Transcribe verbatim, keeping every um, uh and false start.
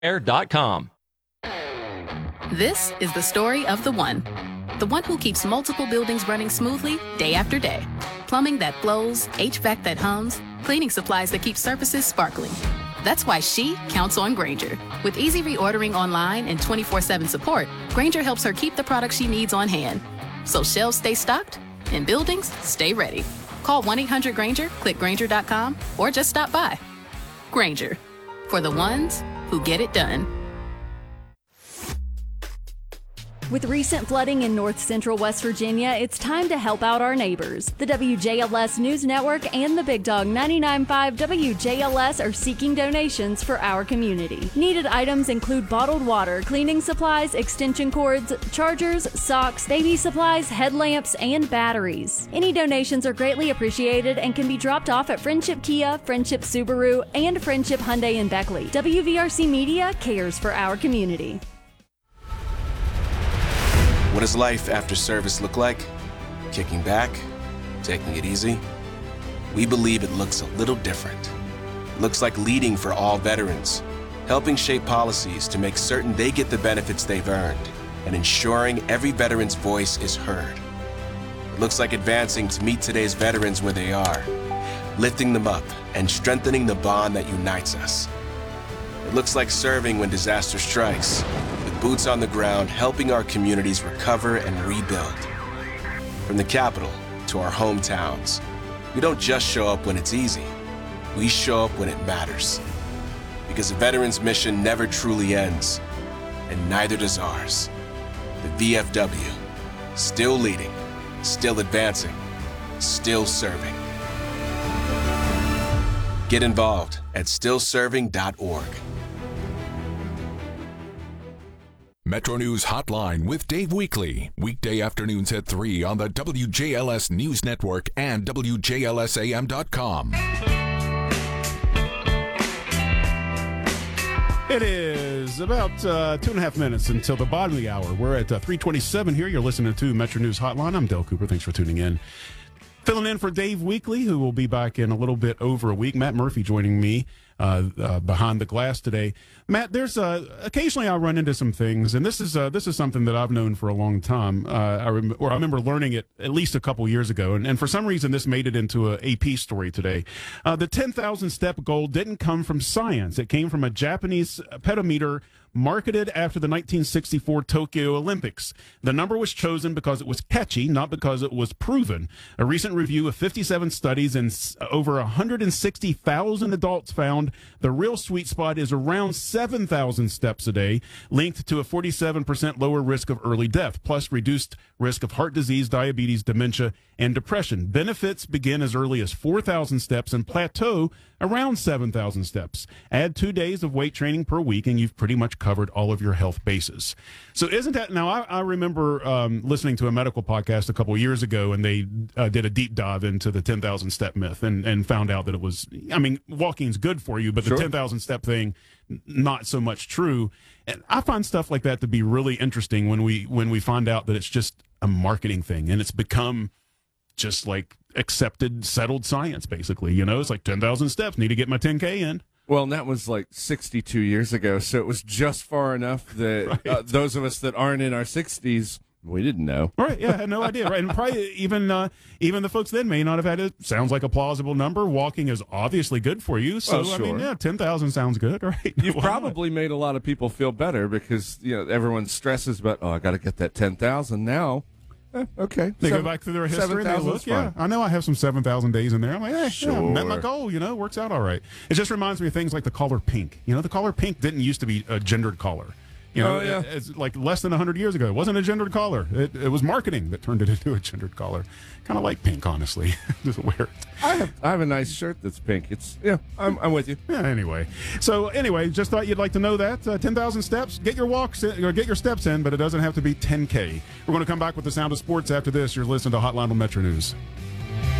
air dot com. This is the story of the one. The one who keeps multiple buildings running smoothly day after day. Plumbing that flows, H V A C that hums, cleaning supplies that keep surfaces sparkling. That's why she counts on Grainger. With easy reordering online and twenty-four seven support, Grainger helps her keep the products she needs on hand. So shelves stay stocked and buildings stay ready. Call one eight hundred Grainger, click Grainger dot com, or just stop by. Grainger, for the ones who get it done. With recent flooding in north central West Virginia, it's time to help out our neighbors. The W J L S News Network and the Big Dog ninety-nine point five W J L S are seeking donations for our community. Needed items include bottled water, cleaning supplies, extension cords, chargers, socks, baby supplies, headlamps, and batteries. Any donations are greatly appreciated and can be dropped off at Friendship Kia, Friendship Subaru, and Friendship Hyundai in Beckley. W V R C Media cares for our community. What does life after service look like? Kicking back? Taking it easy? We believe it looks a little different. It looks like leading for all veterans, helping shape policies to make certain they get the benefits they've earned, and ensuring every veteran's voice is heard. It looks like advancing to meet today's veterans where they are, lifting them up and strengthening the bond that unites us. It looks like serving when disaster strikes, boots on the ground, helping our communities recover and rebuild. From the capital to our hometowns, we don't just show up when it's easy. We show up when it matters. Because a veteran's mission never truly ends, and neither does ours. The V F W, still leading, still advancing, still serving. Get involved at still serving dot org. Metro News Hotline with Dave Weekly. Weekday afternoons at three on the W J L S News Network and W J L S A M dot com. It is about uh, two and a half minutes until the bottom of the hour. We're at uh, three twenty-seven here. You're listening to Metro News Hotline. I'm Dale Cooper. Thanks for tuning in. Filling in for Dave Weekly, who will be back in a little bit over a week. Matt Murphy joining me uh, uh, behind the glass today. Matt, there's uh, occasionally I run into some things, and this is uh, this is something that I've known for a long time. Uh, I rem- or I remember learning it at least a couple years ago, and, and for some reason this made it into a A P story today. Uh, the ten thousand step goal didn't come from science; it came from a Japanese pedometer marketed after the nineteen sixty-four Tokyo Olympics. The number was chosen because it was catchy, not because it was proven. A recent review of fifty-seven studies and over one hundred sixty thousand adults found the real sweet spot is around seven thousand steps a day, linked to a forty-seven percent lower risk of early death, plus reduced risk of heart disease, diabetes, dementia, and depression. Benefits begin as early as four thousand steps and plateau around seven thousand steps. Add two days of weight training per week, and you've pretty much covered all of your health bases. So isn't that, now I, I remember um, listening to a medical podcast a couple years ago, and they uh, did a deep dive into the ten thousand step myth and, and found out that it was, I mean, walking's good for you, but Sure. the ten thousand step thing, not so much true. And I find stuff like that to be really interesting when we, when we find out that it's just a marketing thing, and it's become just like accepted, settled science, basically. You know, it's like ten thousand steps, need to get my ten K in. Well, and that was like sixty-two years ago, so it was just far enough that Right. uh, those of us that aren't in our sixties, we didn't know. Right, yeah, I had no idea. Right, and probably even uh, even the folks then may not have had it. Sounds like a plausible number. Walking is obviously good for you, so Oh, I mean, sure. yeah, ten thousand sounds good, right? You've Why not? probably made a lot of people feel better because, you know, everyone stresses about, oh, I got to get that ten thousand now. Eh, okay. They Seven- go back through their history and they 7,000 look, is yeah, fine. I know I have some seven thousand days in there. I'm like, hey, yeah, I met my Sure. goal, you know, works out all right. It just reminds me of things like the collar pink. You know, the collar pink didn't used to be a gendered collar. You know, Oh, yeah. it- it's like less than one hundred years ago. It wasn't a gendered collar. It, it was marketing that turned it into a gendered collar. Kind of like pink, honestly. Just wear it. I have, I have a nice shirt that's pink. It's, yeah, I'm, I'm with you. Yeah, anyway. So, anyway, just thought you'd like to know that. Uh, ten thousand steps. Get your walks in, or get your steps in, but it doesn't have to be ten K. We're going to come back with the sound of sports after this. You're listening to Hotline on Metro News.